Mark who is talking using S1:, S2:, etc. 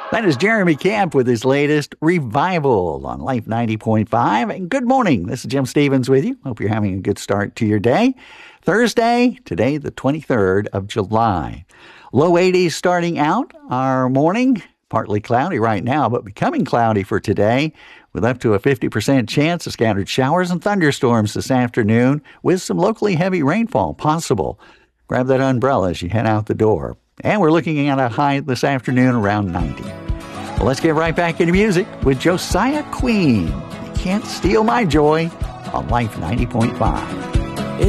S1: That is Jeremy Camp with his latest Revival on Life 90.5. And good morning. This is Jim Stevens with you. Hope you're having a good start to your day. Thursday, today, the 23rd of July. Low 80s starting out our morning. Partly cloudy right now, but becoming cloudy for today with up to a 50% chance of scattered showers and thunderstorms this afternoon with some locally heavy rainfall possible. Grab that umbrella as you head out the door. And we're looking at a high this afternoon around 90. Well, let's get right back into music with Josiah Queen. You Can't Steal My Joy on Life 90.5.